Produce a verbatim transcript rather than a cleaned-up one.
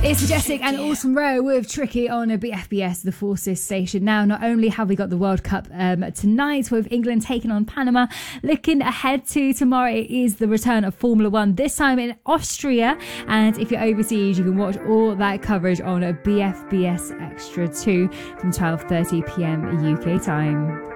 It's Majestic and Awesome Row with Tricky on a B F B S, the Forces station. Now, not only have we got the World Cup um, tonight with England taking on Panama, looking ahead to tomorrow, it is the return of Formula One, this time in Austria. And if you're overseas, you can watch all that coverage on a B F B S Extra two from twelve thirty p m U K time.